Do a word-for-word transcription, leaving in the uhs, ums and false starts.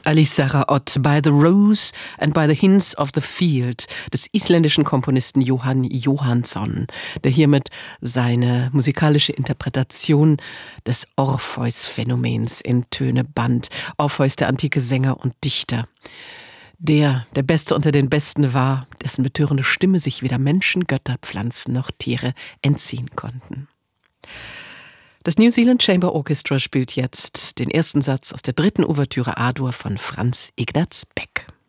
Alice Sarah Ott, By the Rose and by the Hints of the Field des isländischen Komponisten Jóhann Jóhannsson, der hiermit seine musikalische Interpretation des Orpheus-Phänomens in Töne band. Orpheus, der antike Sänger und Dichter, der der Beste unter den Besten war, dessen betörende Stimme sich weder Menschen, Götter, Pflanzen noch Tiere entziehen konnten. Das New Zealand Chamber Orchestra spielt jetzt den ersten Satz aus der dritten Ouvertüre A-Dur von Franz Ignaz Beck.